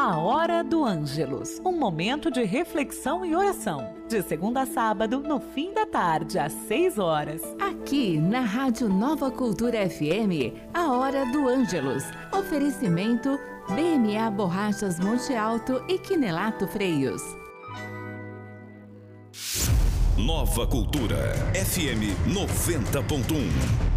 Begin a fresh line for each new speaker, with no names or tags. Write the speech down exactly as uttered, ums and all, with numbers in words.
A Hora do Ângelus, um momento de reflexão e oração. De segunda a sábado, no fim da tarde, às seis horas.
Aqui na Rádio Nova Cultura F M, a Hora do Ângelus. Oferecimento B M A Borrachas Monte Alto e Quinelato Freios.
Nova Cultura F M noventa ponto um.